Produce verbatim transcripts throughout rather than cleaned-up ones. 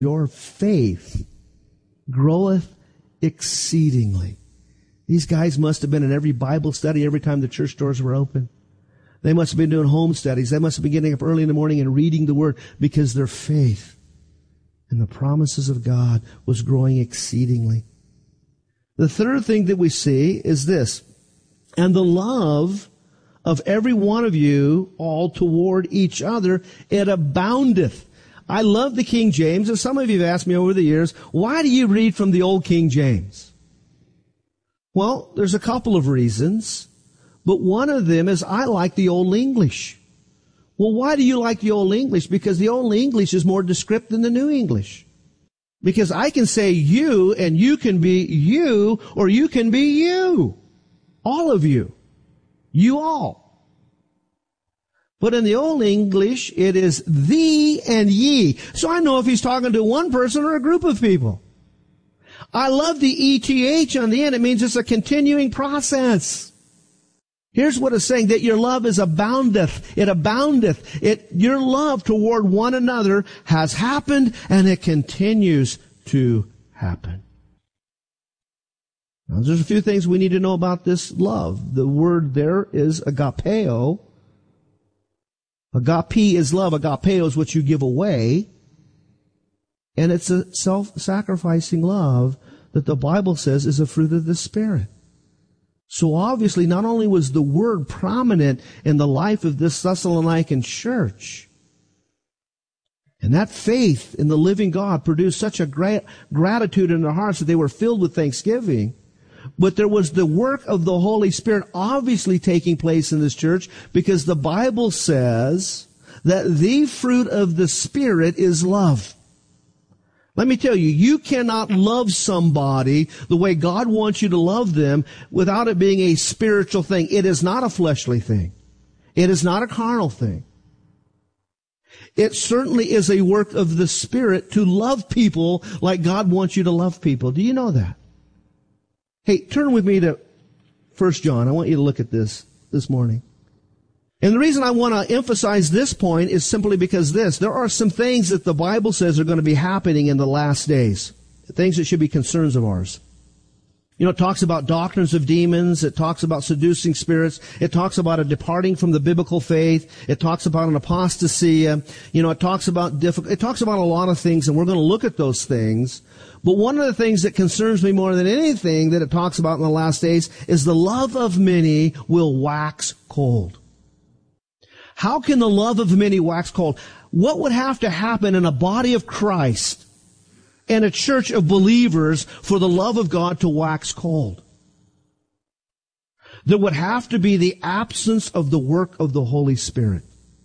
your faith groweth exceedingly. These guys must have been in every Bible study every time the church doors were open. They must have been doing home studies. They must have been getting up early in the morning and reading the Word, because their faith in the promises of God was growing exceedingly. The third thing that we see is this: and the love of every one of you all toward each other, it aboundeth. I love the King James, and some of you have asked me over the years, why do you read from the old King James? Well, there's a couple of reasons, but one of them is I like the Old English. Well, why do you like the Old English? Because the Old English is more descriptive than the New English. Because I can say you, and you can be you, or you can be you. All of you. You all. But in the Old English, it is thee and ye. So I know if he's talking to one person or a group of people. I love the E T H on the end. It means it's a continuing process. Here's what it's saying, that your love is aboundeth. It aboundeth. It, your love toward one another has happened, and it continues to happen. Now, there's a few things we need to know about this love. The word there is agapeo. Agape is love. Agapeo is what you give away. And it's a self-sacrificing love that the Bible says is a fruit of the Spirit. So obviously, not only was the Word prominent in the life of this Thessalonican church, and that faith in the living God produced such a great gratitude in their hearts that they were filled with thanksgiving, but there was the work of the Holy Spirit obviously taking place in this church, because the Bible says that the fruit of the Spirit is love. Let me tell you, you cannot love somebody the way God wants you to love them without it being a spiritual thing. It is not a fleshly thing. It is not a carnal thing. It certainly is a work of the Spirit to love people like God wants you to love people. Do you know that? Hey, turn with me to First John. I want you to look at this this morning. And the reason I want to emphasize this point is simply because this. There are some things that the Bible says are going to be happening in the last days. Things that should be concerns of ours. You know, it talks about doctrines of demons. It talks about seducing spirits. It talks about a departing from the biblical faith. It talks about an apostasy. Uh, you know, it talks about difficult, it talks about a lot of things, and we're going to look at those things. But one of the things that concerns me more than anything that it talks about in the last days is the love of many will wax cold. How can the love of many wax cold? What would have to happen in a body of Christ and a church of believers for the love of God to wax cold? There would have to be the absence of the work of the Holy Spirit.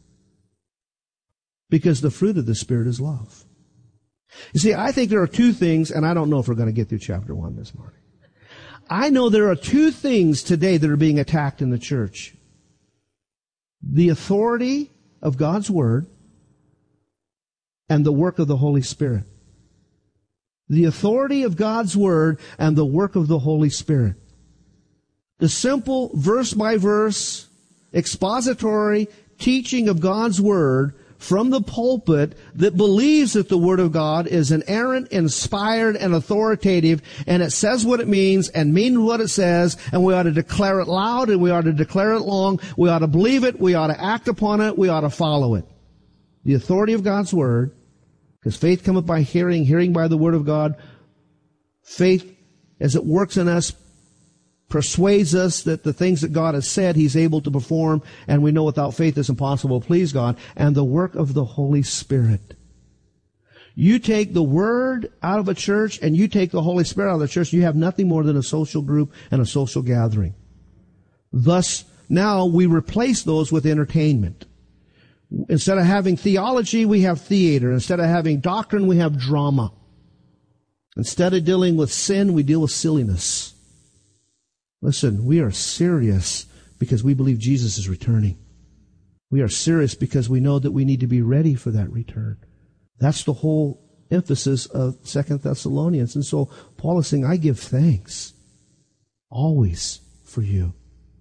Because the fruit of the Spirit is love. You see, I think there are two things, and I don't know if we're going to get through chapter one this morning. I know there are two things today that are being attacked in the church. The authority of God's Word and the work of the Holy Spirit. The authority of God's Word and the work of the Holy Spirit. The simple verse-by-verse expository teaching of God's Word from the pulpit that believes that the Word of God is inerrant, inspired, and authoritative, and it says what it means and means what it says, and we ought to declare it loud and we ought to declare it long. We ought to believe it. We ought to act upon it. We ought to follow it. The authority of God's Word, because faith cometh by hearing, hearing by the Word of God. Faith, as it works in us, persuades us that the things that God has said He's able to perform, and we know without faith it's impossible to please God, and the work of the Holy Spirit. You take the Word out of a church and you take the Holy Spirit out of the church, you have nothing more than a social group and a social gathering. Thus, now we replace those with entertainment. Instead of having theology, we have theater. Instead of having doctrine, we have drama. Instead of dealing with sin, we deal with silliness. Listen, we are serious because we believe Jesus is returning. We are serious because we know that we need to be ready for that return. That's the whole emphasis of Second Thessalonians. And so Paul is saying, I give thanks always for you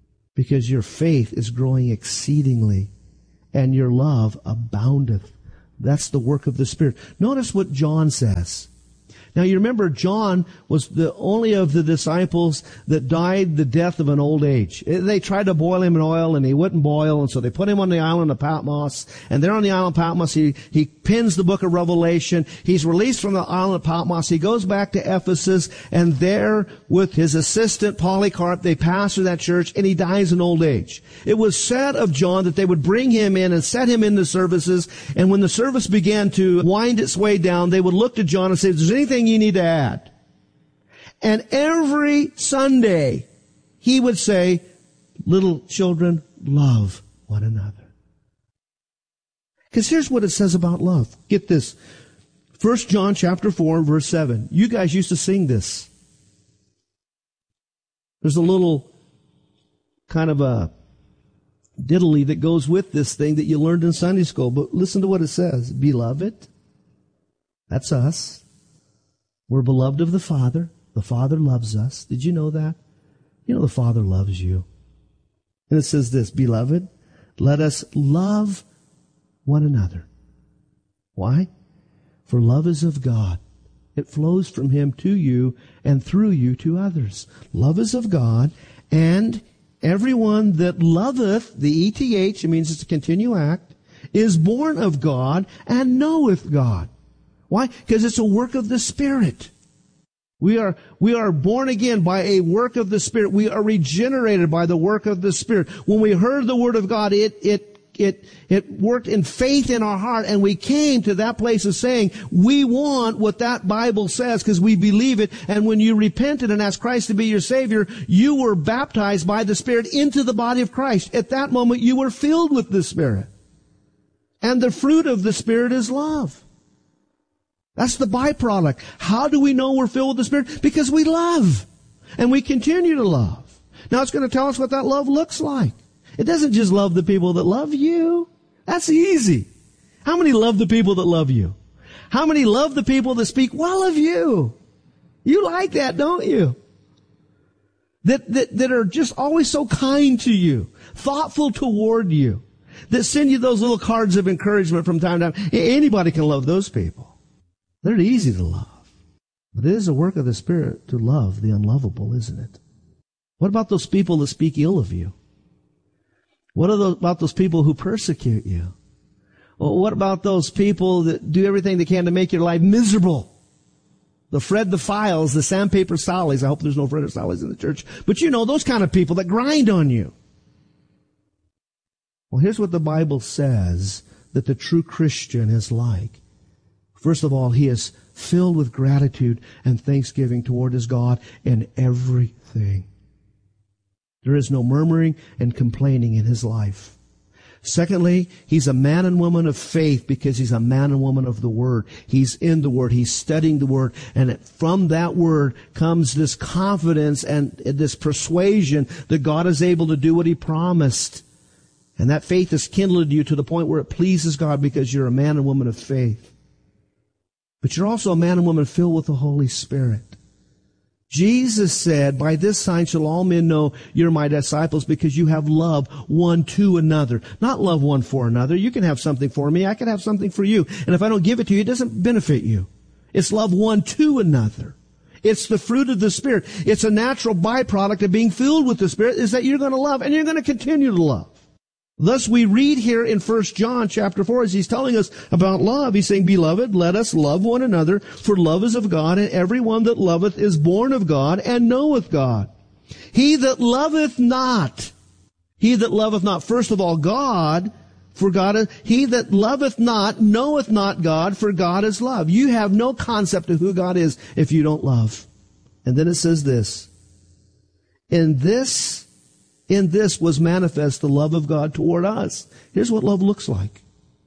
because your faith is growing exceedingly and your love aboundeth. That's the work of the Spirit. Notice what John says. Now you remember John was the only of the disciples that died the death of an old age. They tried to boil him in oil and he wouldn't boil, and so they put him on the island of Patmos. And there on the island of Patmos, he, he pins the book of Revelation. He's released from the island of Patmos. He goes back to Ephesus, and there with his assistant Polycarp, they pastor that church, and he dies in old age. It was said of John that they would bring him in and set him in the services, and when the service began to wind its way down, they would look to John and say, "Is there anything you need to add?" And every Sunday he would say, "Little children, love one another." Because here's what it says about love. Get this. First John chapter four, verse seven. You guys used to sing this. There's a little kind of a diddly that goes with this thing that you learned in Sunday school. But listen to what it says. Beloved, that's us. We're beloved of the Father. The Father loves us. Did you know that? You know the Father loves you. And it says this, Beloved, let us love one another. Why? For love is of God. It flows from Him to you and through you to others. Love is of God, and everyone that loveth, the E T H, it means it's a continual act, is born of God and knoweth God. Why? Because it's a work of the Spirit. We are, we are born again by a work of the Spirit. We are regenerated by the work of the Spirit. When we heard the Word of God, it, it, it, it worked in faith in our heart, and we came to that place of saying, we want what that Bible says because we believe it. And when you repented and asked Christ to be your Savior, you were baptized by the Spirit into the body of Christ. At that moment, you were filled with the Spirit. And the fruit of the Spirit is love. That's the byproduct. How do we know we're filled with the Spirit? Because we love. And we continue to love. Now it's going to tell us what that love looks like. It doesn't just love the people that love you. That's easy. How many love the people that love you? How many love the people that speak well of you? You like that, don't you? That, that, that are just always so kind to you, thoughtful toward you, that send you those little cards of encouragement from time to time. Anybody can love those people. They're easy to love. But it is a work of the Spirit to love the unlovable, isn't it? What about those people that speak ill of you? What about those people who persecute you? What about those people that do everything they can to make your life miserable? The Fred the Files, the Sandpaper Sallies. I hope there's no Fred or Sallies in the church. But you know, those kind of people that grind on you. Well, here's what the Bible says that the true Christian is like. First of all, he is filled with gratitude and thanksgiving toward his God in everything. There is no murmuring and complaining in his life. Secondly, he's a man and woman of faith because he's a man and woman of the Word. He's in the Word. He's studying the Word. And from that Word comes this confidence and this persuasion that God is able to do what He promised. And that faith is kindled you to the point where it pleases God because you're a man and woman of faith. But you're also a man and woman filled with the Holy Spirit. Jesus said, by this sign shall all men know you're my disciples because you have love one to another. Not love one for another. You can have something for me. I can have something for you. And if I don't give it to you, it doesn't benefit you. It's love one to another. It's the fruit of the Spirit. It's a natural byproduct of being filled with the Spirit is that you're going to love and you're going to continue to love. Thus we read here in First John chapter four, as he's telling us about love, he's saying, Beloved, let us love one another, for love is of God, and every one that loveth is born of God, and knoweth God. He that loveth not, he that loveth not, first of all, God, for God is, he that loveth not, knoweth not God, for God is love. You have no concept of who God is if you don't love. And then it says this, In this In this was manifest the love of God toward us. Here's what love looks like.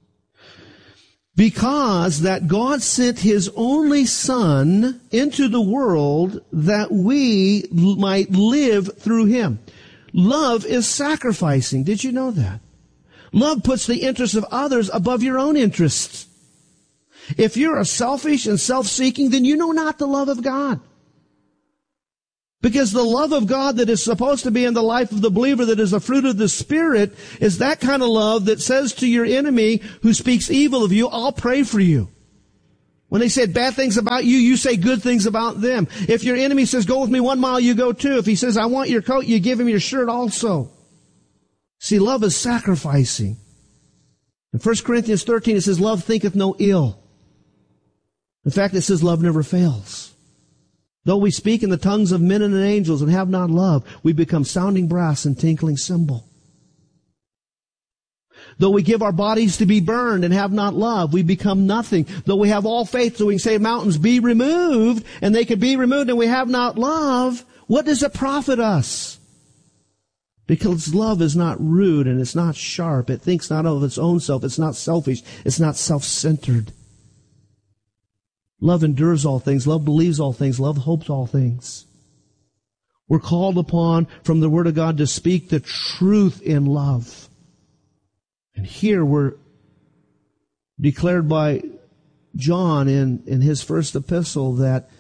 Because that God sent His only Son into the world that we might live through Him. Love is sacrificing. Did you know that? Love puts the interests of others above your own interests. If you're a selfish and self-seeking, then you know not the love of God. Because the love of God that is supposed to be in the life of the believer, that is the fruit of the Spirit, is that kind of love that says to your enemy who speaks evil of you, I'll pray for you. When they said bad things about you, you say good things about them. If your enemy says, go with me one mile, you go two. If he says, I want your coat, you give him your shirt also. See, love is sacrificing. In First Corinthians thirteen, it says, love thinketh no ill. In fact, it says love never fails. Though we speak in the tongues of men and angels and have not love, we become sounding brass and tinkling cymbal. Though we give our bodies to be burned and have not love, we become nothing. Though we have all faith so we can say mountains be removed, and they can be removed, and we have not love, what does it profit us? Because love is not rude and it's not sharp. It thinks not of its own self. It's not selfish. It's not self-centered. Love endures all things. Love believes all things. Love hopes all things. We're called upon from the Word of God to speak the truth in love. And here we're declared by John in, in his first epistle that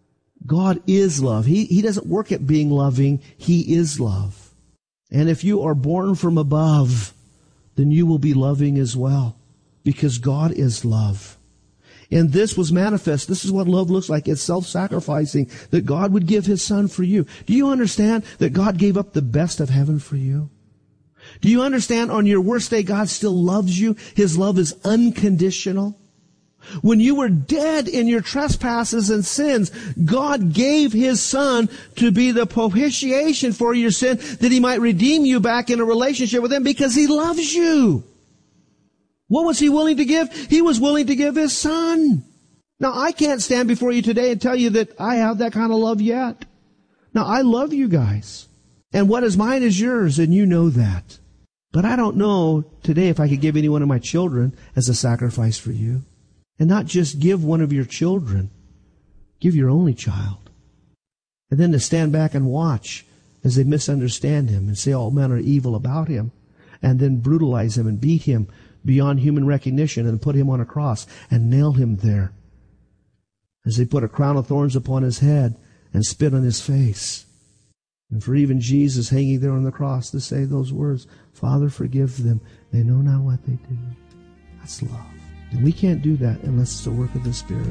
God is love. He, he doesn't work at being loving. He is love. And if you are born from above, then you will be loving as well, because God is love. And this was manifest. This is what love looks like. It's self-sacrificing, that God would give His Son for you. Do you understand that God gave up the best of heaven for you? Do you understand on your worst day, God still loves you? His love is unconditional. When you were dead in your trespasses and sins, God gave His Son to be the propitiation for your sin, that He might redeem you back in a relationship with Him, because He loves you. What was He willing to give? He was willing to give His Son. Now, I can't stand before you today and tell you that I have that kind of love yet. Now, I love you guys. And what is mine is yours, and you know that. But I don't know today if I could give any one of my children as a sacrifice for you. And not just give one of your children. Give your only child. And then to stand back and watch as they misunderstand Him and say all men are evil about Him. And then brutalize Him and beat Him beyond human recognition and put Him on a cross and nail Him there. As they put a crown of thorns upon His head and spit on His face. And for even Jesus hanging there on the cross to say those words, Father, forgive them. They know not what they do. That's love. And we can't do that unless it's the work of the Spirit.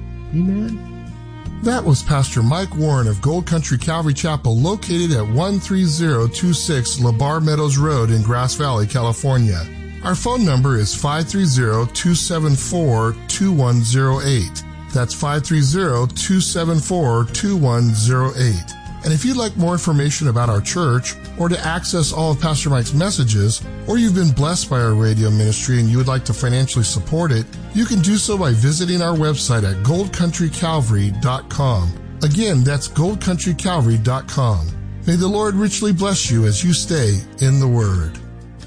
Amen? That was Pastor Mike Warren of Gold Country Calvary Chapel, located at one three zero two six LaBar Meadows Road in Grass Valley, California. Our phone number is five three zero, two seven four, two one zero eight. That's five three zero, two seven four, two one zero eight. And if you'd like more information about our church, or to access all of Pastor Mike's messages, or you've been blessed by our radio ministry and you would like to financially support it, you can do so by visiting our website at gold country calvary dot com. Again, that's gold country calvary dot com. May the Lord richly bless you as you stay in the Word.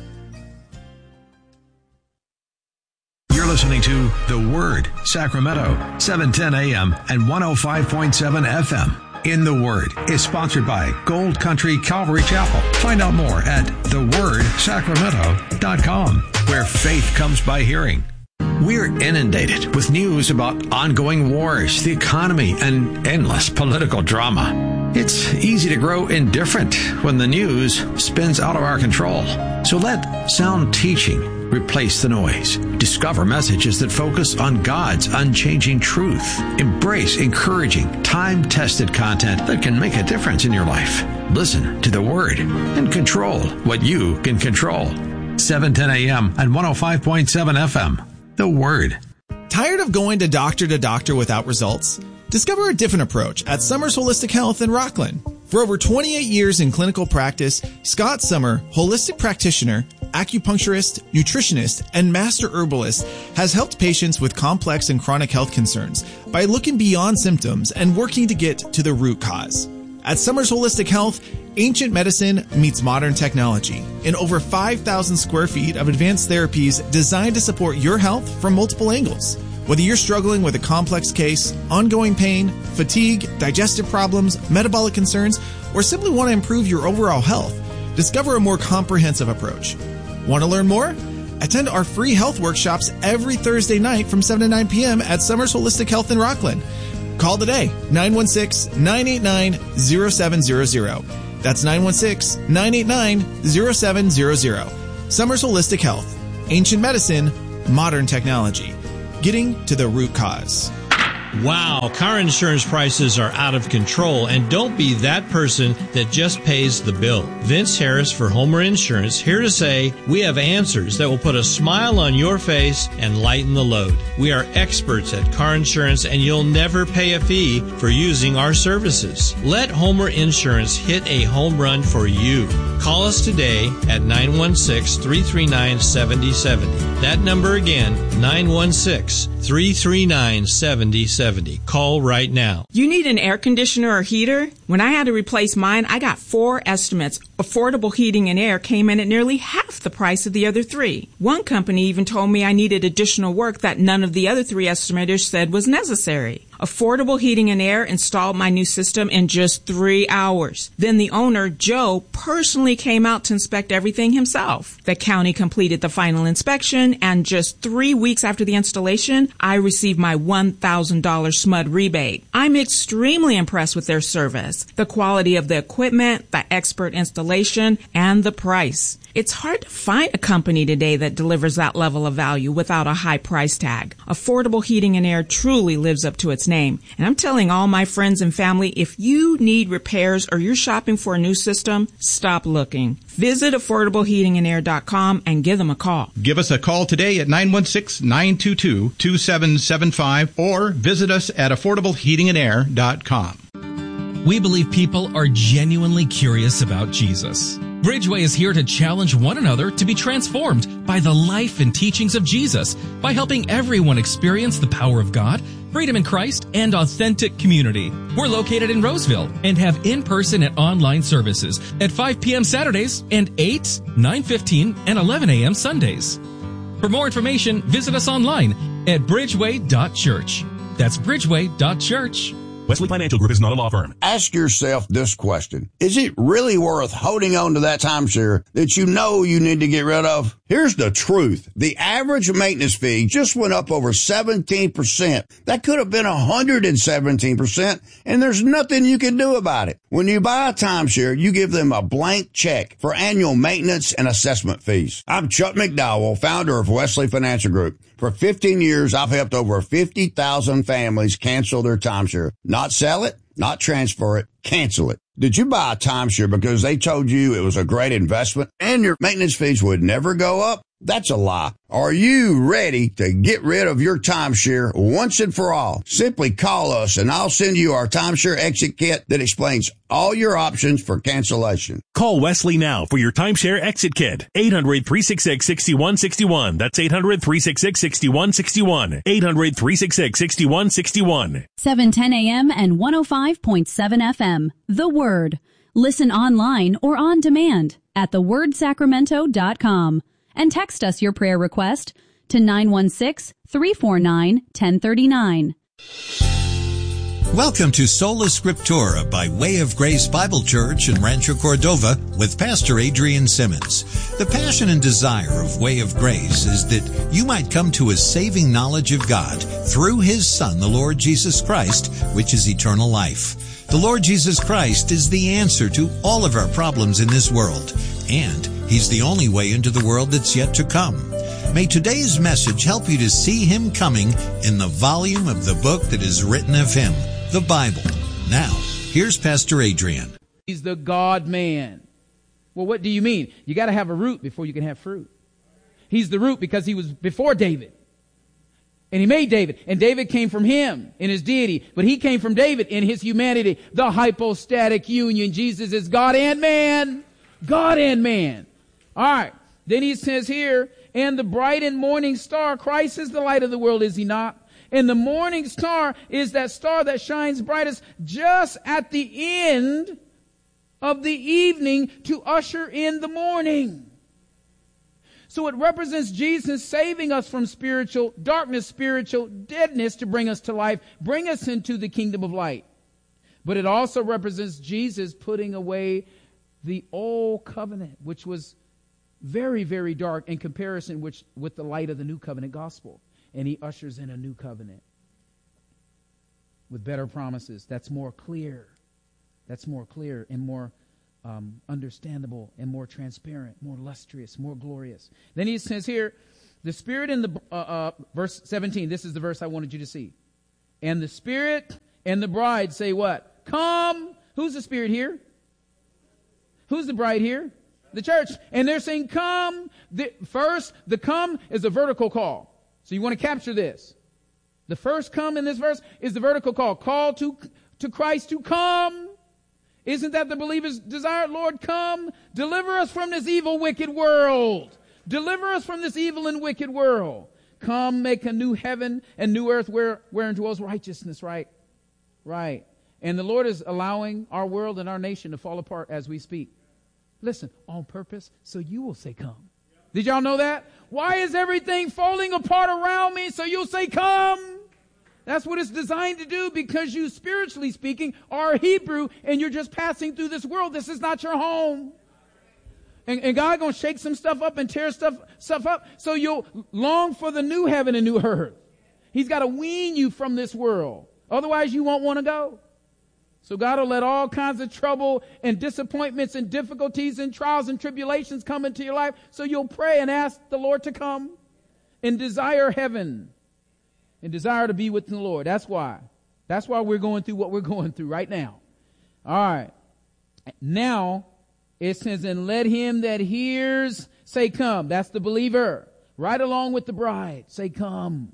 You're listening to The Word, Sacramento, seven ten a.m. and one oh five point seven F M. In the Word is sponsored by Gold Country Calvary Chapel. Find out more at the word sacramento dot com, where faith comes by hearing. We're inundated with news about ongoing wars, the economy, and endless political drama. It's easy to grow indifferent when the news spins out of our control. So let sound teaching replace the noise. Discover messages that focus on God's unchanging truth. Embrace encouraging, time-tested content that can make a difference in your life. Listen to the Word and control what you can control. seven ten a.m. and one oh five point seven F M. The Word. Tired of going to doctor to doctor without results? Discover a different approach at Summers Holistic Health in Rockland. For over twenty-eight years in clinical practice, Scott Summer, holistic practitioner, acupuncturist, nutritionist, and master herbalist, has helped patients with complex and chronic health concerns by looking beyond symptoms and working to get to the root cause. At Summers Holistic Health, ancient medicine meets modern technology in over five thousand square feet of advanced therapies designed to support your health from multiple angles. Whether you're struggling with a complex case, ongoing pain, fatigue, digestive problems, metabolic concerns, or simply want to improve your overall health, discover a more comprehensive approach. Want to learn more? Attend our free health workshops every Thursday night from seven to nine p.m. at Summers Holistic Health in Rockland. Call today, nine one six, nine eight nine, zero seven zero zero. That's nine one six, nine eight nine, zero seven zero zero. Summers Holistic Health. Ancient medicine, modern technology. Getting to the root cause. Wow, car insurance prices are out of control, and don't be that person that just pays the bill. Vince Harris for Homer Insurance here to say we have answers that will put a smile on your face and lighten the load. We are experts at car insurance, and you'll never pay a fee for using our services. Let Homer Insurance hit a home run for you. Call us today at nine one six, three three nine, seven zero seven zero. That number again, nine one six, three three nine, seven zero seven zero. Call right now. You need an air conditioner or heater? When I had to replace mine, I got four estimates. Affordable Heating and Air came in at nearly half the price of the other three. One company even told me I needed additional work that none of the other three estimators said was necessary. Affordable Heating and Air installed my new system in just three hours. Then the owner, Joe, personally came out to inspect everything himself. The county completed the final inspection, and just three weeks after the installation, I received my one thousand dollars S M U D rebate. I'm extremely impressed with their service, the quality of the equipment, the expert installation, and the price. It's hard to find a company today that delivers that level of value without a high price tag. Affordable Heating and Air truly lives up to its name. And I'm telling all my friends and family, if you need repairs or you're shopping for a new system, stop looking. Visit affordable heating and air dot com and give them a call. Give us a call today at nine one six, nine two two, two seven seven five or visit us at affordable heating and air dot com. We believe people are genuinely curious about Jesus. Bridgeway is here to challenge one another to be transformed by the life and teachings of Jesus by helping everyone experience the power of God, freedom in Christ, and authentic community. We're located in Roseville and have in-person and online services at five p.m. Saturdays and eight, nine fifteen, and eleven a.m. Sundays. For more information, visit us online at bridgeway dot church. That's bridgeway dot church. Wesley Financial Group is not a law firm. Ask yourself this question. Is it really worth holding on to that timeshare that you know you need to get rid of? Here's the truth. The average maintenance fee just went up over seventeen percent. That could have been one hundred seventeen percent, and there's nothing you can do about it. When you buy a timeshare, you give them a blank check for annual maintenance and assessment fees. I'm Chuck McDowell, founder of Wesley Financial Group. For fifteen years, I've helped over fifty thousand families cancel their timeshare. Not sell it, not transfer it, cancel it. Did you buy a timeshare because they told you it was a great investment and your maintenance fees would never go up? That's a lie. Are you ready to get rid of your timeshare once and for all? Simply call us and I'll send you our timeshare exit kit that explains all your options for cancellation. Call Wesley now for your timeshare exit kit. eight hundred, three six six, six one six one. That's eight hundred, three six six, six one six one. eight hundred, three six six, six one six one. seven ten a.m. and one oh five point seven F M. The Word. Listen online or on demand at the word sacramento dot com. And text us your prayer request to nine one six, three four nine, one oh three nine. Welcome to Sola Scriptura by Way of Grace Bible Church in Rancho Cordova with Pastor Adrian Simmons. The passion and desire of Way of Grace is that you might come to a saving knowledge of God through His Son, the Lord Jesus Christ, which is eternal life. The Lord Jesus Christ is the answer to all of our problems in this world, and He's the only way into the world that's yet to come. May today's message help you to see Him coming in the volume of the book that is written of Him, the Bible. Now, here's Pastor Adrian. He's the God-man. Well, what do you mean? You got to have a root before you can have fruit. He's the root because He was before David. And He made David. And David came from Him in His deity. But He came from David in His humanity. The hypostatic union. Jesus is God and man. God and man. All right. Then He says here, and the bright and morning star, Christ is the light of the world, is He not? And the morning star is that star that shines brightest just at the end of the evening to usher in the morning. So it represents Jesus saving us from spiritual darkness, spiritual deadness to bring us to life, bring us into the kingdom of light. But it also represents Jesus putting away the old covenant, which was very, very dark in comparison which, with the light of the new covenant gospel. And He ushers in a new covenant. with better promises. That's more clear. That's more clear and more um, understandable and more transparent, more lustrous, more glorious. Then he says here, the Spirit in the, uh, uh, verse seventeen, this is the verse I wanted you to see. And the Spirit and the bride say what? Come. Who's the Spirit here? Who's the bride here? The church. And they're saying come. The, first, the come is a vertical call. So you want to capture this. The first come in this verse is the vertical call. Call to, to Christ to come. Isn't that the believer's desire? Lord, come. Deliver us from this evil, wicked world. Deliver us from this evil and wicked world. Come, make a new heaven and new earth where, wherein dwells righteousness, right? Right. And the Lord is allowing our world and our nation to fall apart as we speak. Listen, on purpose, so you will say come. Did y'all know that? Why is everything falling apart around me? So you'll say come. That's what it's designed to do, because you, spiritually speaking, are a Hebrew and you're just passing through this world. This is not your home. And, and God gonna shake some stuff up and tear stuff, stuff up so you'll long for the new heaven and new earth. He's got to wean you from this world. Otherwise you won't want to go. So God will let all kinds of trouble and disappointments and difficulties and trials and tribulations come into your life so you'll pray and ask the Lord to come and desire heaven and desire to be with the Lord. That's why. That's why we're going through what we're going through right now. All right. Now it says, and let him that hears say come. That's the believer. Right along with the bride. Say come.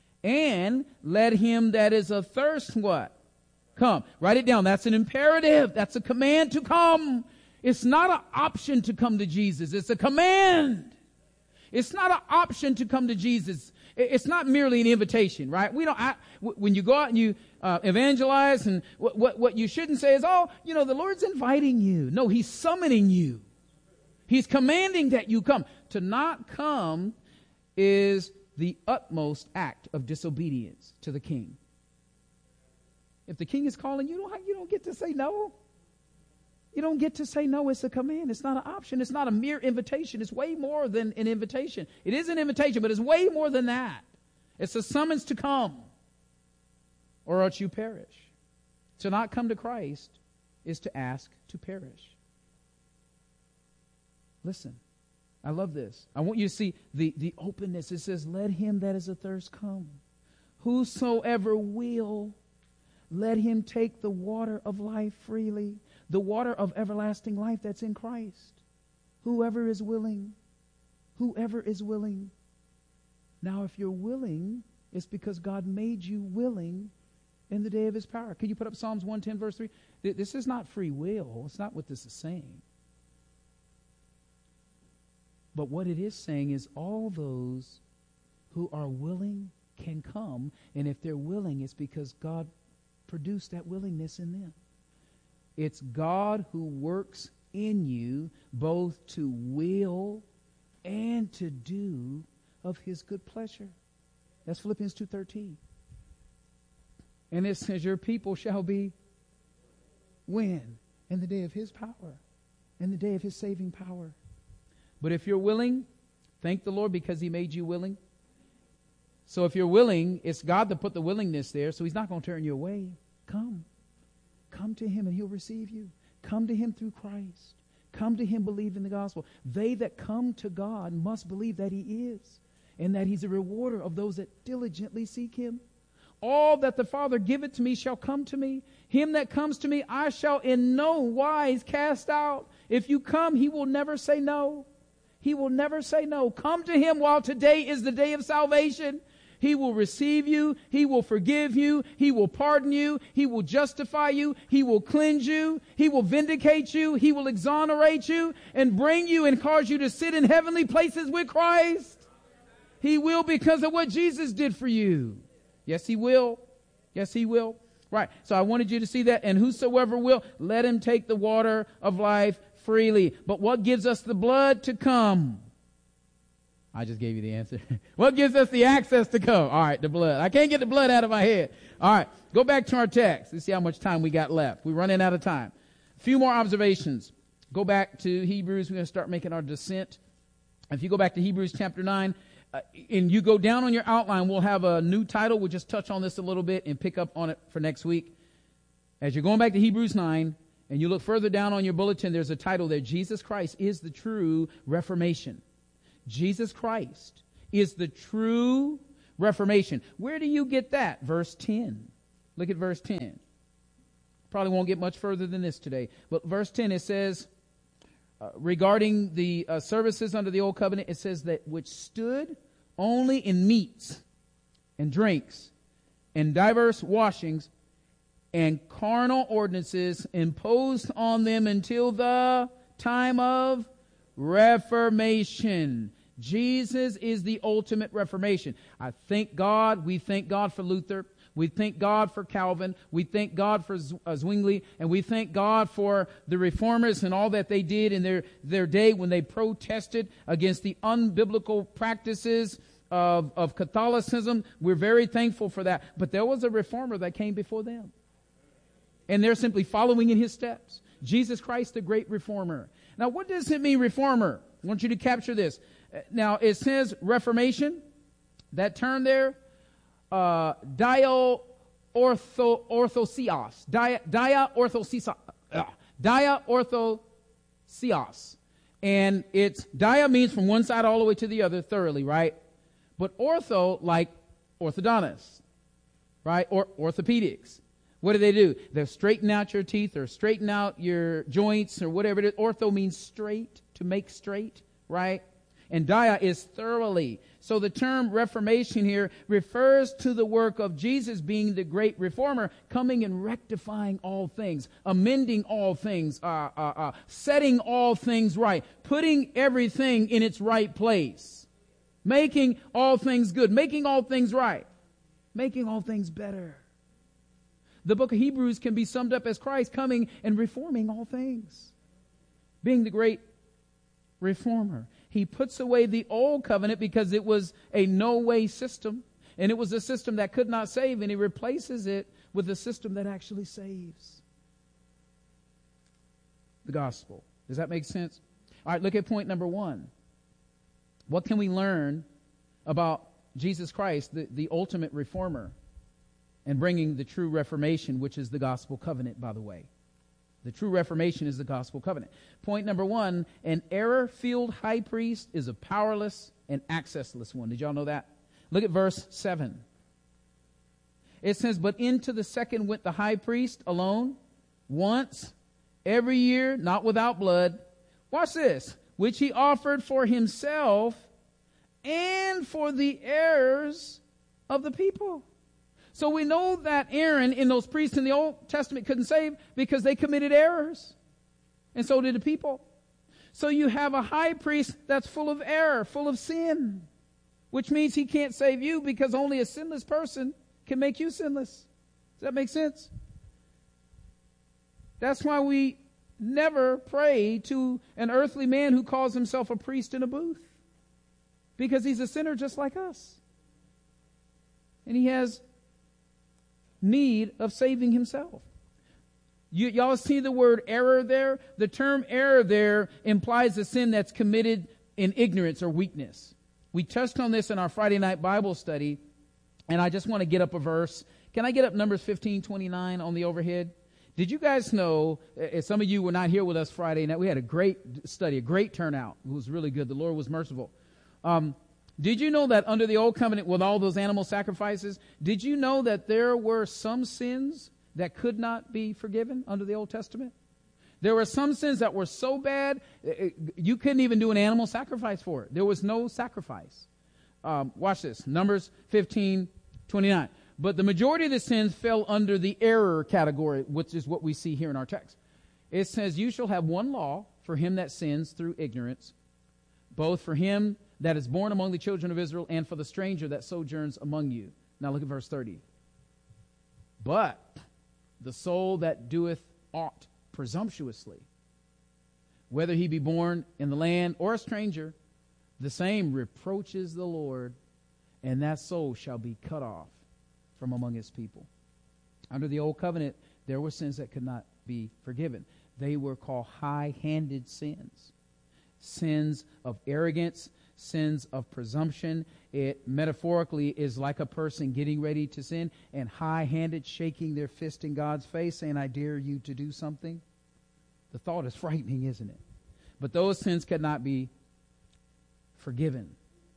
And let him that is athirst what? Come. Write it down. That's an imperative. That's a command to come. It's not an option to come to Jesus. It's a command. It's not an option to come to Jesus. It's not merely an invitation, right? We don't, I, when you go out and you uh, evangelize, and what, what, what you shouldn't say is, oh, you know, the Lord's inviting you. No, he's summoning you. He's commanding that you come. To not come is the utmost act of disobedience to the king. If the king is calling, you don't, you don't get to say no. You don't get to say no. It's a command. It's not an option. It's not a mere invitation. It's way more than an invitation. It is an invitation, but it's way more than that. It's a summons to come, or else you perish. To not come to Christ is to ask to perish. Listen, I love this. I want you to see the, the openness. It says, let him that is athirst come. Whosoever will, let him take the water of life freely. The water of everlasting life that's in Christ. Whoever is willing. Whoever is willing. Now, if you're willing, it's because God made you willing in the day of his power. Can you put up Psalms one ten verse three? This is not free will. It's not what this is saying. But what it is saying is all those who are willing can come. And if they're willing, it's because God produced that willingness in them. It's God who works in you both to will and to do of his good pleasure. That's Philippians two thirteen. And it says, your people shall be when? In the day of his power. In the day of his saving power. But if you're willing, thank the Lord because he made you willing. So if you're willing, it's God that put the willingness there, so he's not going to turn you away. Come. Come to him and he'll receive you. Come to him through Christ. Come to him, believe in the gospel. They that come to God must believe that he is, and that he's a rewarder of those that diligently seek him. All that the Father giveth to me shall come to me. Him that comes to me I shall in no wise cast out. If you come, he will never say no. He will never say no. Come to him while today is the day of salvation. He will receive you. He will forgive you. He will pardon you. He will justify you. He will cleanse you. He will vindicate you. He will exonerate you and bring you and cause you to sit in heavenly places with Christ. He will, because of what Jesus did for you. Yes, he will. Yes, he will. Right. So I wanted you to see that. And whosoever will, let him take the water of life freely. But what gives us the blood to come? I just gave you the answer. What gives us the access to come? All right, the blood. I can't get the blood out of my head. All right, go back to our text. Let's see how much time we got left. We're running out of time. A few more observations. Go back to Hebrews. We're going to start making our descent. If you go back to Hebrews chapter nine, Uh, and you go down on your outline, we'll have a new title. We'll just touch on this a little bit and pick up on it for next week. As you're going back to Hebrews nine, and you look further down on your bulletin, there's a title there, Jesus Christ is the true Reformation. Jesus Christ is the true Reformation. Where do you get that? Verse ten. Look at verse ten. Probably won't get much further than this today. But verse ten, it says, uh, regarding the uh, services under the old covenant, it says that which stood only in meats and drinks and diverse washings and carnal ordinances imposed on them until the time of Reformation. Jesus is the ultimate Reformation. I thank God. We thank God for Luther. We thank God for Calvin. We thank God for Zwingli. And we thank God for the reformers and all that they did in their, their day when they protested against the unbiblical practices of, of Catholicism. We're very thankful for that. But there was a reformer that came before them. And they're simply following in his steps. Jesus Christ, the great reformer. Now, what does it mean, reformer? I want you to capture this. Now, it says Reformation. That term there, uh, dia ortho, orthosios. Dia, dia orthosios. Uh, dia orthosios. And it's, dia means from one side all the way to the other thoroughly, right? But ortho, like orthodontist, right? Or orthopedics. What do they do? They straighten out your teeth or straighten out your joints or whatever it is. Ortho means straight, to make straight, right? And dia is thoroughly. So the term Reformation here refers to the work of Jesus being the great reformer, coming and rectifying all things, amending all things, uh, uh, uh, setting all things right, putting everything in its right place, making all things good, making all things right, making all things better. The book of Hebrews can be summed up as Christ coming and reforming all things, being the great reformer. He puts away the old covenant because it was a no-way system, and it was a system that could not save, and he replaces it with a system that actually saves. The gospel. Does that make sense? All right, look at point number one. What can we learn about Jesus Christ, the, the ultimate reformer, and bringing the true Reformation, which is the gospel covenant, by the way? The true Reformation is the gospel covenant. Point number one, an error-filled high priest is a powerless and accessless one. Did y'all know that? Look at verse seven. It says, but into the second went the high priest alone, once, every year, not without blood. Watch this. Which he offered for himself and for the errors of the people. So we know that Aaron and those priests in the Old Testament couldn't save because they committed errors. And so did the people. So you have a high priest that's full of error, full of sin, which means he can't save you because only a sinless person can make you sinless. Does that make sense? That's why we never pray to an earthly man who calls himself a priest in a booth, because he's a sinner just like us. And he has need of saving himself. You, y'all see the word error there? The term error there implies a sin that's committed in ignorance or weakness. We touched on this in our Friday night Bible study, and I just want to get up a verse. Can I get up Numbers fifteen twenty-nine on the overhead? Did you guys know, uh, some of you were not here with us Friday night, we had a great study, a great turnout. It was really good. The Lord was merciful. Um, Did you know that under the old covenant with all those animal sacrifices, did you know that there were some sins that could not be forgiven under the Old Testament? There were some sins that were so bad, you couldn't even do an animal sacrifice for it. There was no sacrifice. Um, watch this, Numbers fifteen twenty-nine. But the majority of the sins fell under the error category, which is what we see here in our text. It says, you shall have one law for him that sins through ignorance, both for him that is born among the children of Israel, and for the stranger that sojourns among you. Now look at verse thirty. But the soul that doeth aught presumptuously, whether he be born in the land or a stranger, the same reproaches the Lord, and that soul shall be cut off from among his people. Under the old covenant, there were sins that could not be forgiven. They were called high-handed sins. Sins of arrogance, sins of presumption. It metaphorically is like a person getting ready to sin and high-handed shaking their fist in God's face saying, I dare you to do something. The thought is frightening, isn't it? But those sins cannot be forgiven.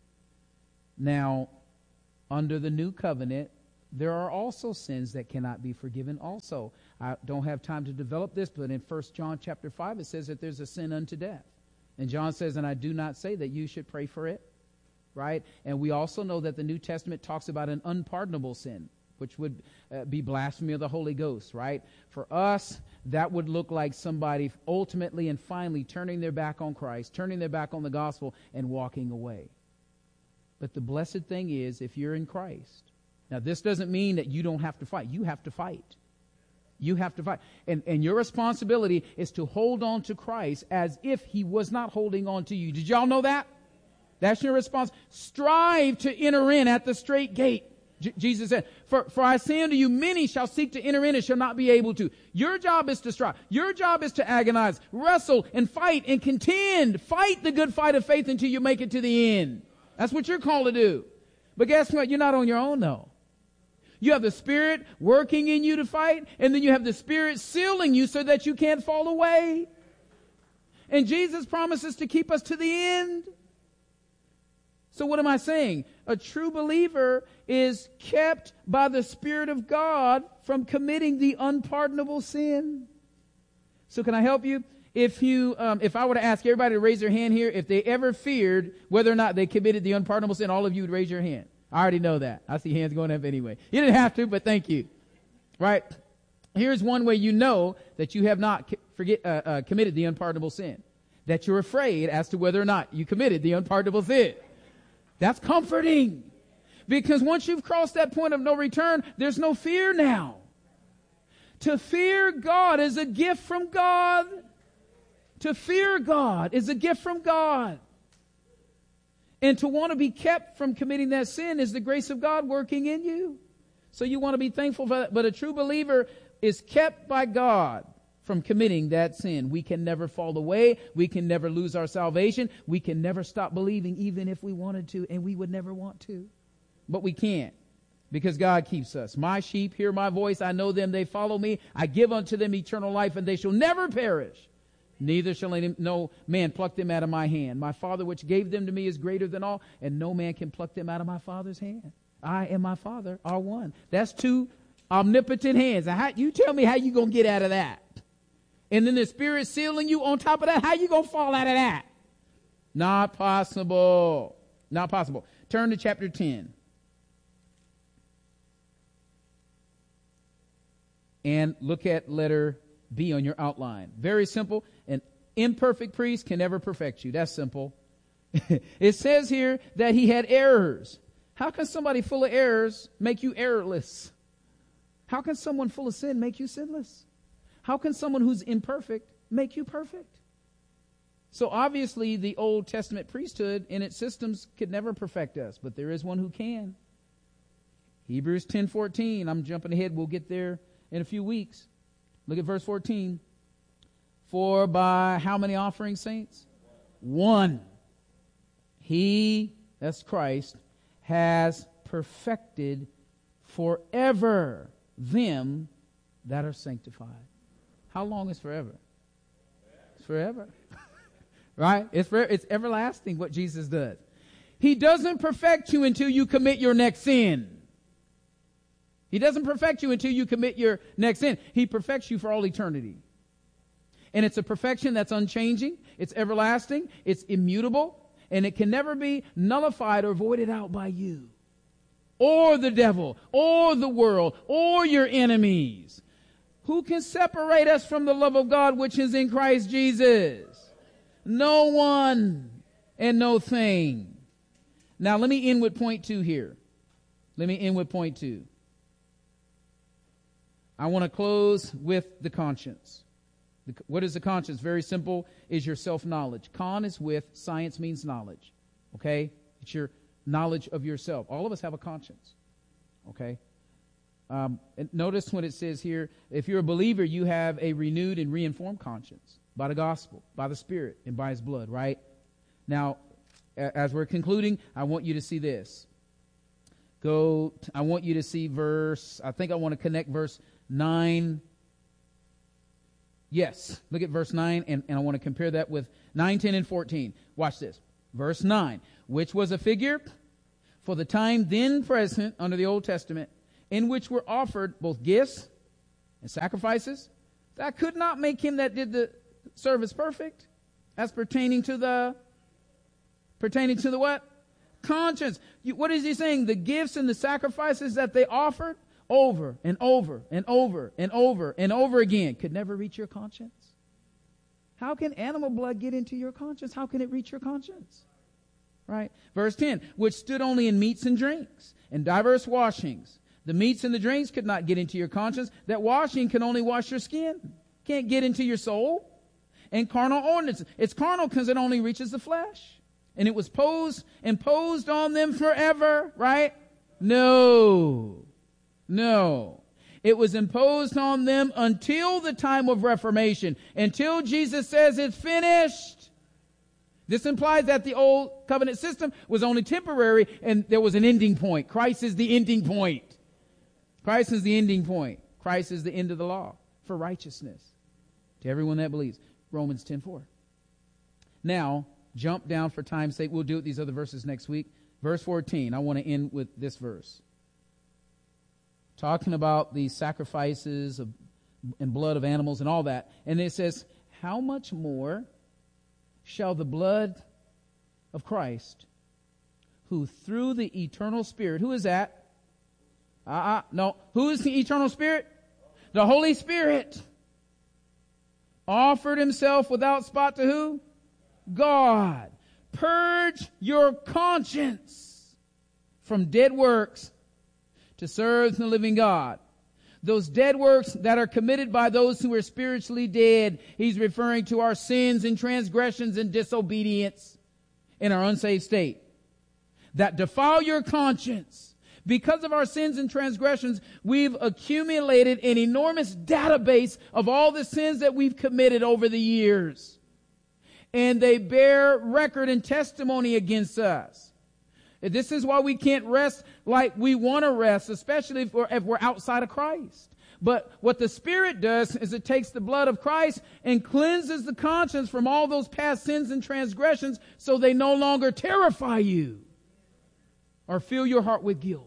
Now, under the new covenant, there are also sins that cannot be forgiven also. I don't have time to develop this, but in First John chapter five, it says that there's a sin unto death. And John says, and I do not say that you should pray for it, right? And we also know that the New Testament talks about an unpardonable sin, which would uh, be blasphemy of the Holy Ghost, right? For us, that would look like somebody ultimately and finally turning their back on Christ, turning their back on the gospel, and walking away. But the blessed thing is, if you're in Christ, now this doesn't mean that you don't have to fight. You have to fight. You have to fight. And, and your responsibility is to hold on to Christ as if he was not holding on to you. Did y'all know that? That's your response. Strive to enter in at the straight gate. J- Jesus said, for, for I say unto you, many shall seek to enter in and shall not be able to. Your job is to strive. Your job is to agonize, wrestle, and fight and contend. Fight the good fight of faith until you make it to the end. That's what you're called to do. But guess what? You're not on your own, though. You have the Spirit working in you to fight, and then you have the Spirit sealing you so that you can't fall away. And Jesus promises to keep us to the end. So what am I saying? A true believer is kept by the Spirit of God from committing the unpardonable sin. So can I help you? If you, um, if I were to ask everybody to raise their hand here, if they ever feared whether or not they committed the unpardonable sin, all of you would raise your hand. I already know that. I see hands going up anyway. You didn't have to, but thank you. Right? Here's one way you know that you have not forget, uh, uh, committed the unpardonable sin. That you're afraid as to whether or not you committed the unpardonable sin. That's comforting. Because once you've crossed that point of no return, there's no fear now. To fear God is a gift from God. To fear God is a gift from God. And to want to be kept from committing that sin is the grace of God working in you. So you want to be thankful for that. But a true believer is kept by God from committing that sin. We can never fall away. We can never lose our salvation. We can never stop believing even if we wanted to, and we would never want to. But we can't, because God keeps us. My sheep hear my voice. I know them. They follow me. I give unto them eternal life, and they shall never perish. Neither shall any, no man pluck them out of my hand. My Father which gave them to me is greater than all, and no man can pluck them out of my Father's hand. I and my Father are one. That's two omnipotent hands. Now, how, you tell me how you going to get out of that. And then the Spirit sealing you on top of that. How you going to fall out of that? Not possible. Not possible. Turn to chapter ten. And look at letter B on your outline. Very simple. An imperfect priest can never perfect you. That's simple. It says here that he had errors. How can somebody full of errors make you errorless? How can someone full of sin make you sinless? How can someone who's imperfect make you perfect? So obviously the Old Testament priesthood and its systems could never perfect us, but there is one who can. Hebrews ten fourteen. I'm jumping ahead. We'll get there in a few weeks. Look at verse fourteen. For by how many offerings, saints? One. He, that's Christ, has perfected forever them that are sanctified. How long is forever? It's forever. Right? It's for, it's everlasting what Jesus does. He doesn't perfect you until you commit your next sin. He doesn't perfect you until you commit your next sin. He perfects you for all eternity. And it's a perfection that's unchanging. It's everlasting. It's immutable. And it can never be nullified or voided out by you, or the devil, or the world, or your enemies. Who can separate us from the love of God which is in Christ Jesus? No one and no thing. Now let me end with point two here. Let me end with point two. I want to close with the conscience. The, what is the conscience? Very simple, is your self-knowledge. Con is with, science means knowledge. Okay? It's your knowledge of yourself. All of us have a conscience. Okay? Um, and notice when it says here, if you're a believer, you have a renewed and reinformed conscience by the gospel, by the Spirit, and by His blood, right? Now, as we're concluding, I want you to see this. Go, I want you to see verse, I think I want to connect verse nine. Yes, look at verse nine, and, and I want to compare that with nine, ten, and fourteen. Watch this. Verse nine, which was a figure for the time then present under the Old Testament, in which were offered both gifts and sacrifices, that could not make him that did the service perfect, as pertaining to the, pertaining to the what? Conscience. You, what is he saying? The gifts and the sacrifices that they offered over and over and over and over and over again could never reach your conscience. How can animal blood get into your conscience? How can it reach your conscience? Right? Verse ten, which stood only in meats and drinks and diverse washings. The meats and the drinks could not get into your conscience. That washing can only wash your skin. Can't get into your soul. And carnal ordinances. It's carnal because it only reaches the flesh. And it was posed, imposed on them forever, right? No. No. It was imposed on them until the time of Reformation. Until Jesus says it's finished. This implies that the old covenant system was only temporary and there was an ending point. Christ is the ending point. Christ is the ending point. Christ is the end of the law for righteousness to everyone that believes. Romans ten four. Now, jump down for time's sake. We'll do it these other verses next week. Verse fourteen. I want to end with this verse. Talking about the sacrifices of, and blood of animals and all that. And it says, how much more shall the blood of Christ, who through the eternal Spirit, who is that? Uh-uh, no. Who is the eternal Spirit? The Holy Spirit. Offered himself without spot to who? God. Purge your conscience from dead works to serve the living God. Those dead works that are committed by those who are spiritually dead. He's referring to our sins and transgressions and disobedience in our unsaved state. That defile your conscience. Because of our sins and transgressions, we've accumulated an enormous database of all the sins that we've committed over the years. And they bear record and testimony against us. This is why we can't rest like we want to rest, especially if we're, if we're outside of Christ. But what the Spirit does is it takes the blood of Christ and cleanses the conscience from all those past sins and transgressions so they no longer terrify you or fill your heart with guilt.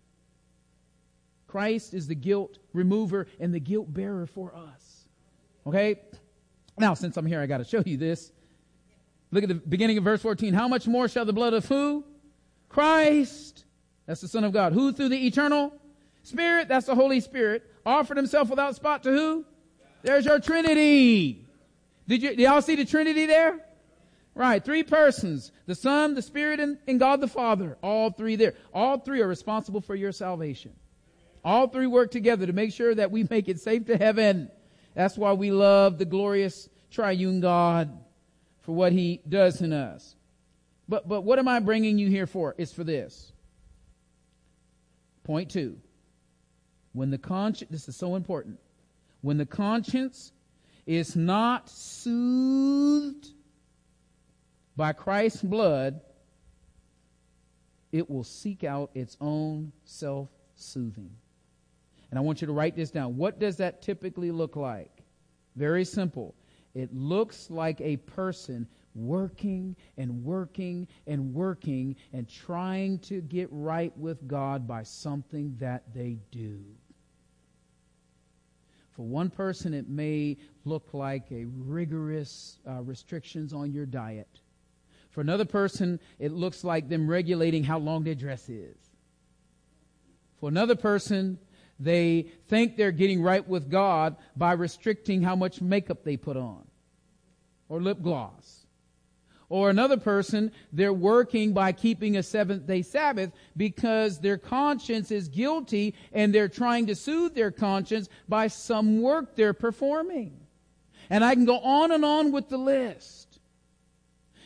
Christ is the guilt remover and the guilt bearer for us. Okay? Now, since I'm here, I got to show you this. Look at the beginning of verse fourteen. How much more shall the blood of who? Christ. That's the Son of God. Who through the eternal Spirit? That's the Holy Spirit. Offered himself without spot to who? There's your Trinity. Did you, did y'all see the Trinity there? Right. Three persons. The Son, the Spirit, and, and God the Father. All three there. All three are responsible for your salvation. All three work together to make sure that we make it safe to heaven. That's why we love the glorious triune God for what he does in us. But, but what am I bringing you here for? It's for this. Point two. When the conscience, this is so important. When the conscience is not soothed by Christ's blood, it will seek out its own self-soothing. And I want you to write this down. What does that typically look like? Very simple. It looks like a person working and working and working and trying to get right with God by something that they do. For one person, it may look like a rigorous uh, restrictions on your diet. For another person, it looks like them regulating how long their dress is. For another person, they think they're getting right with God by restricting how much makeup they put on or lip gloss. Or another person, they're working by keeping a seventh-day Sabbath because their conscience is guilty and they're trying to soothe their conscience by some work they're performing. And I can go on and on with the list.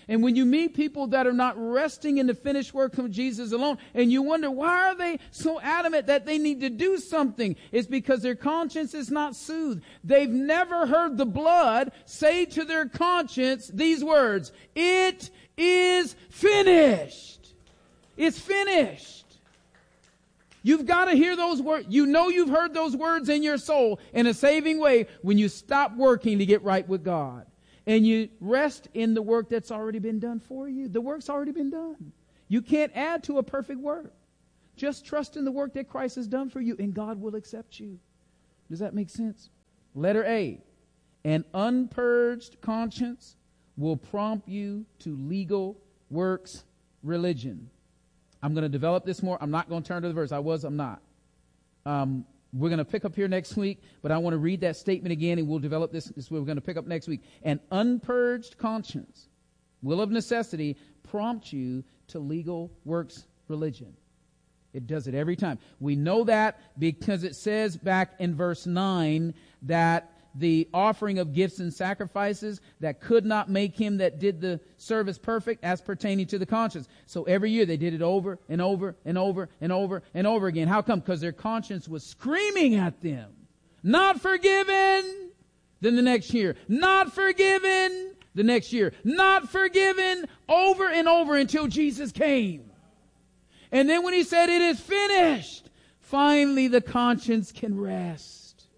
And when you meet people that are not resting in the finished work of Jesus alone, and you wonder, why are they so adamant that they need to do something? It's because their conscience is not soothed. They've never heard the blood say to their conscience these words, "It is finished." It's finished. You've got to hear those words. You know you've heard those words in your soul in a saving way when you stop working to get right with God. And you rest in the work that's already been done for you. The work's already been done. You can't add to a perfect work. Just trust in the work that Christ has done for you, and God will accept you. Does that make sense? Letter A. An unpurged conscience will prompt you to legal works religion. I'm going to develop this more. I'm not going to turn to the verse. I was, I'm not. Um, We're going to pick up here next week, but I want to read that statement again, and we'll develop this. This is what we're going to pick up next week. An unpurged conscience will of necessity prompt you to legal works religion. It does it every time. We know that because it says back in verse nine that the offering of gifts and sacrifices that could not make him that did the service perfect as pertaining to the conscience. So every year they did it over and over and over and over and over again. How come? Because their conscience was screaming at them. Not forgiven. Then the next year. Not forgiven. The next year. Not forgiven. Over and over until Jesus came. And then when he said it is finished, finally the conscience can rest.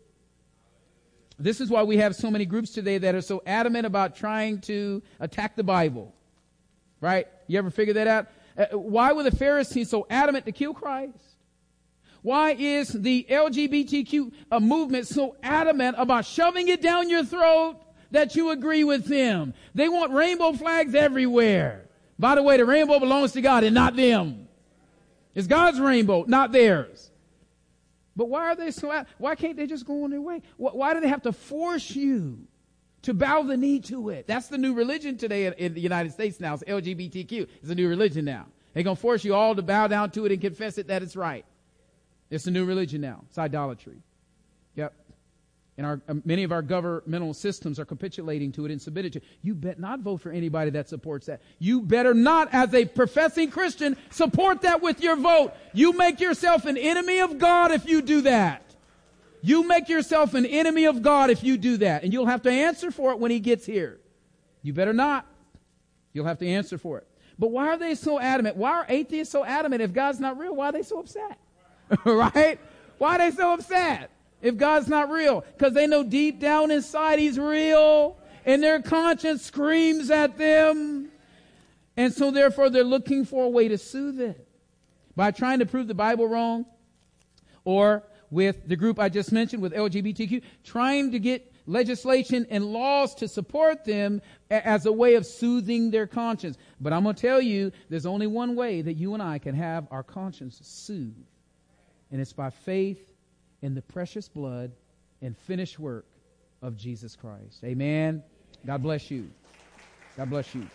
This is why we have so many groups today that are so adamant about trying to attack the Bible. Right? You ever figure that out? Uh, why were the Pharisees so adamant to kill Christ? Why is the L G B T Q uh, movement so adamant about shoving it down your throat that you agree with them? They want rainbow flags everywhere. By the way, the rainbow belongs to God and not them. It's God's rainbow, not theirs. But why are they so, why can't they just go on their way? Why do they have to force you to bow the knee to it? That's the new religion today in the United States now. It's L G B T Q. It's a new religion now. They're going to force you all to bow down to it and confess it that it's right. It's a new religion now. It's idolatry. Yep. And our, uh, many of our governmental systems are capitulating to it and submitted to it. You bet not vote for anybody that supports that. You better not, as a professing Christian, support that with your vote. You make yourself an enemy of God if you do that. You make yourself an enemy of God if you do that. And you'll have to answer for it when he gets here. You better not. You'll have to answer for it. But why are they so adamant? Why are atheists so adamant? If God's not real, why are they so upset? Right? Why are they so upset? If God's not real, because they know deep down inside he's real and their conscience screams at them. And so therefore they're looking for a way to soothe it by trying to prove the Bible wrong, or with the group I just mentioned with L G B T Q, trying to get legislation and laws to support them as a way of soothing their conscience. But I'm going to tell you, there's only one way that you and I can have our conscience soothed. And it's by faith in the precious blood and finished work of Jesus Christ. Amen. God bless you. God bless you.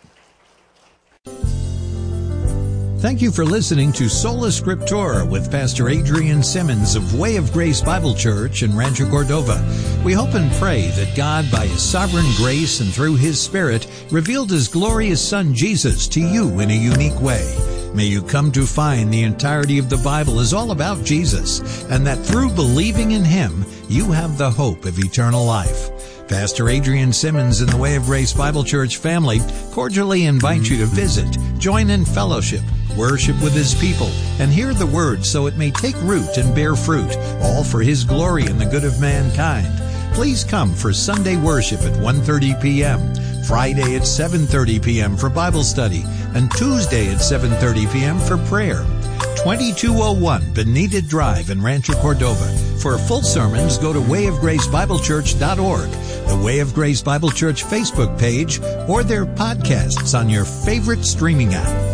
Thank you for listening to Sola Scriptura with Pastor Adrian Simmons of Way of Grace Bible Church in Rancho Cordova. We hope and pray that God, by His sovereign grace and through His Spirit, revealed His glorious Son Jesus to you in a unique way. May you come to find the entirety of the Bible is all about Jesus, and that through believing in Him, you have the hope of eternal life. Pastor Adrian Simmons and the Way of Grace Bible Church family cordially invite you to visit, join in fellowship, worship with His people, and hear the Word so it may take root and bear fruit, all for His glory and the good of mankind. Please come for Sunday worship at one thirty p.m., Friday at seven thirty p.m. for Bible study, and Tuesday at seven thirty p.m. for prayer. twenty-two oh one Benita Drive in Rancho Cordova. For full sermons, go to way of grace bible church dot org, the Way of Grace Bible Church Facebook page, or their podcasts on your favorite streaming app.